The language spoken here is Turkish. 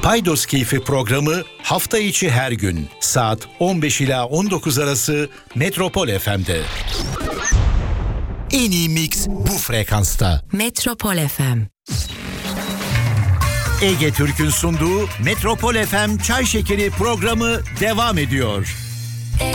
Paydos Keyfi programı hafta içi her gün saat 15 ila 19 arası Metropol FM'de. En iyi mix bu frekansta. Metropol FM. Ege Türk'ün sunduğu Metropol FM Çay Şekeri programı devam ediyor.